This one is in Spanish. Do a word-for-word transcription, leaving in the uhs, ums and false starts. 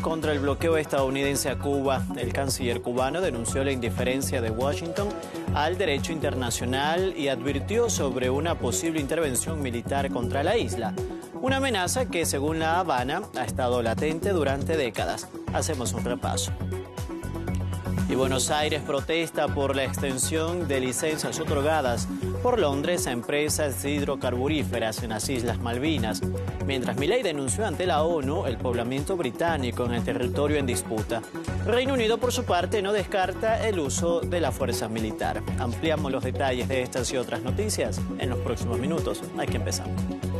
contra el bloqueo estadounidense a Cuba. El canciller cubano denunció la indiferencia de Washington al derecho internacional y advirtió sobre una posible intervención militar contra la isla. Una amenaza que, según La Habana, ha estado latente durante décadas. Hacemos un repaso. Y Buenos Aires protesta por la extensión de licencias otorgadas por Londres a empresas hidrocarburíferas en las Islas Malvinas, mientras Milei denunció ante la ONU el poblamiento británico en el territorio en disputa. Reino Unido, por su parte, no descarta el uso de la fuerza militar. Ampliamos los detalles de estas y otras noticias en los próximos minutos. Hay que empezar.